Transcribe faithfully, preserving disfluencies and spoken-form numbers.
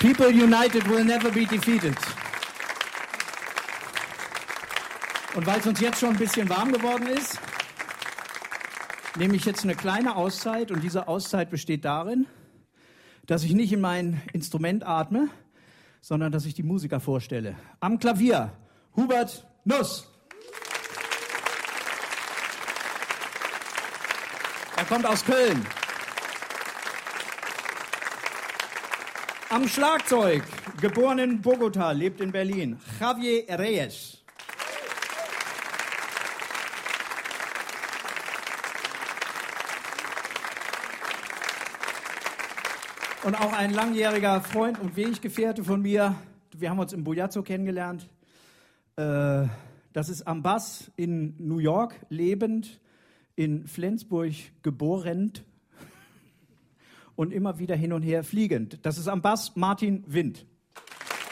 People united will never be defeated. Und weil es uns jetzt schon ein bisschen warm geworden ist, nehme ich jetzt eine kleine Auszeit. Und diese Auszeit besteht darin, dass ich nicht in mein Instrument atme, sondern dass ich die Musiker vorstelle. Am Klavier Hubert Nuss. Er kommt aus Köln. Am Schlagzeug, geboren in Bogotá, lebt in Berlin, Javier Reyes. Und auch ein langjähriger Freund und Weggefährte von mir, wir haben uns im Bujazzo kennengelernt. Äh, das ist am Bass in New York lebend, in Flensburg geboren und immer wieder hin und her fliegend. Das ist am Bass Martin Wind.